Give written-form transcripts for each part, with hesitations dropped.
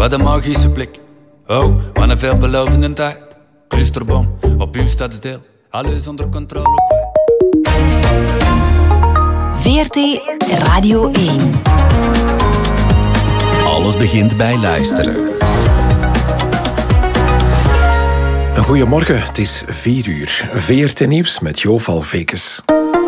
wat een magische blik. Oh, wat een veelbelovende tijd. Clusterbom, op uw stadsdeel, alles onder controle. VRT Radio 1. Alles begint bij luisteren. Een goeiemorgen, het is 4 uur. VRT Nieuws met Jo Valvekes.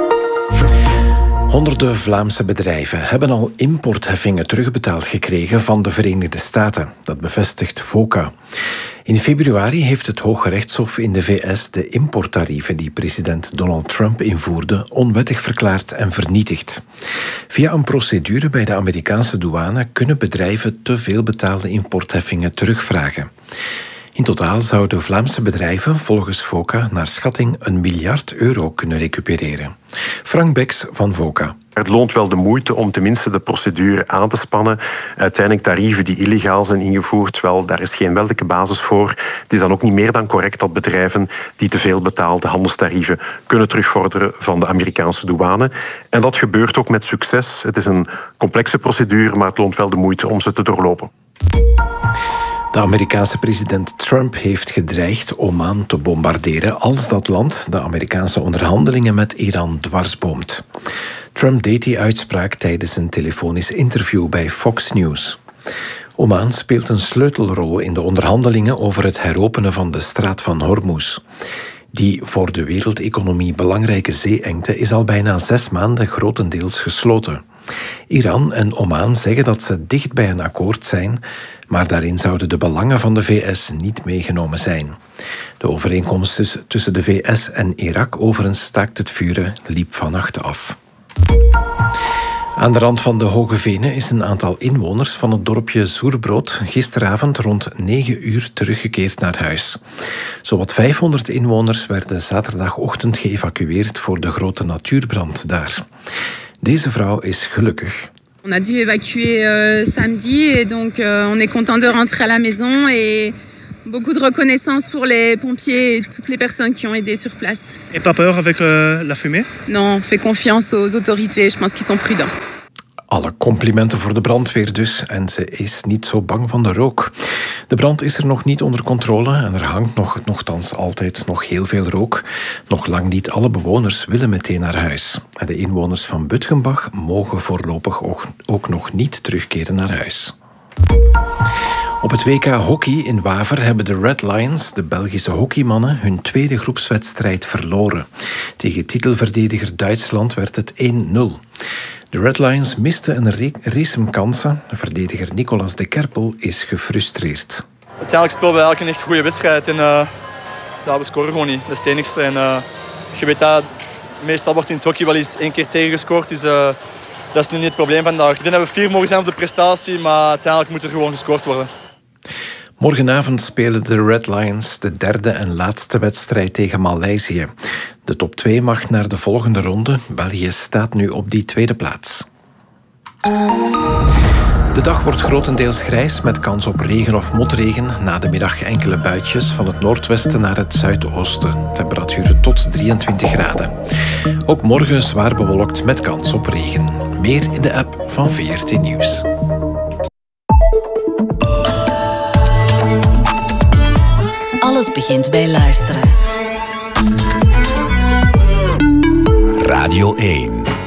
Honderden Vlaamse bedrijven hebben al importheffingen terugbetaald gekregen van de Verenigde Staten. Dat bevestigt VOCA. In februari heeft het Hooggerechtshof in de VS de importtarieven die president Donald Trump invoerde onwettig verklaard en vernietigd. Via een procedure bij de Amerikaanse douane kunnen bedrijven te veel betaalde importheffingen terugvragen. In totaal zouden Vlaamse bedrijven volgens VOCA naar schatting €1 miljard kunnen recupereren. Frank Beks van VOCA. Het loont wel de moeite om tenminste de procedure aan te spannen. Uiteindelijk tarieven die illegaal zijn ingevoerd, wel, daar is geen wettelijke basis voor. Het is dan ook niet meer dan correct dat bedrijven die te veel betaalde handelstarieven kunnen terugvorderen van de Amerikaanse douane. En dat gebeurt ook met succes. Het is een complexe procedure, maar het loont wel de moeite om ze te doorlopen. De Amerikaanse president Trump heeft gedreigd Oman te bombarderen als dat land de Amerikaanse onderhandelingen met Iran dwarsboomt. Trump deed die uitspraak tijdens een telefonisch interview bij Fox News. Oman speelt een sleutelrol in de onderhandelingen over het heropenen van de straat van Hormuz. Die voor de wereldeconomie belangrijke zeeengte is al bijna 6 maanden grotendeels gesloten. Iran en Oman zeggen dat ze dicht bij een akkoord zijn, maar daarin zouden de belangen van de VS niet meegenomen zijn. De overeenkomst tussen de VS en Irak over een staakt het vuren liep vannacht af. Aan de rand van de Hoge Venen is een aantal inwoners van het dorpje Zoerbrood gisteravond rond 9 uur teruggekeerd naar huis. Zowat 500 inwoners werden zaterdagochtend geëvacueerd voor de grote natuurbrand daar. Deze vrouw is gelukkig. On a dû évacuer samedi et donc on est content de rentrer à la maison et beaucoup de reconnaissance pour les pompiers et toutes les personnes qui ont aidé sur place. Et pas peur avec la fumée? Non, on fait confiance aux autorités, je pense qu'ils sont prudents. Alle complimenten voor de brandweer dus, en ze is niet zo bang van de rook. De brand is er nog niet onder controle en er hangt nogthans altijd nog heel veel rook. Nog lang niet alle bewoners willen meteen naar huis. En de inwoners van Butgenbach mogen voorlopig ook nog niet terugkeren naar huis. Op het WK Hockey in Waver hebben de Red Lions, de Belgische hockeymannen, hun tweede groepswedstrijd verloren. Tegen titelverdediger Duitsland werd het 1-0. De Red Lions misten een race kansen. Verdediger Nicolas de Kerpel is gefrustreerd. Uiteindelijk speelden we eigenlijk een echt goede wedstrijd. En we scoren gewoon niet. Dat is het enigste. En je weet dat meestal wordt in het hockey wel eens 1 keer tegengescoord. Dus dat is nu niet het probleem vandaag. Ik denk dat we 4 mogen zijn op de prestatie. Maar uiteindelijk moet er gewoon gescoord worden. Morgenavond spelen de Red Lions de 3e en laatste wedstrijd tegen Maleisië. De top 2 mag naar de volgende ronde. België staat nu op die 2e plaats. De dag wordt grotendeels grijs met kans op regen of motregen. Na de middag enkele buitjes van het noordwesten naar het zuidoosten. Temperaturen tot 23 graden. Ook morgen zwaar bewolkt met kans op regen. Meer in de app van VRT Nieuws. Alles begint bij luisteren. Radio 1.